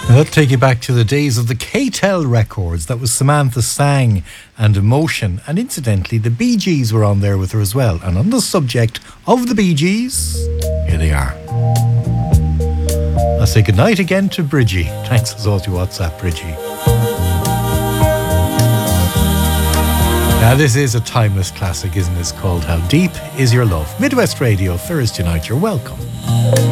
That'll take you back to the days of the K-Tel records. That was Samantha Sang and Emotion. And incidentally, the Bee Gees were on there with her as well. And on the subject of the Bee Gees, here they are. I'll say goodnight again to Bridgie. Thanks as always to WhatsApp, Bridgie. Now, this is a timeless classic, isn't it? It's called How Deep Is Your Love? Midwest Radio, Thursday night. You're welcome.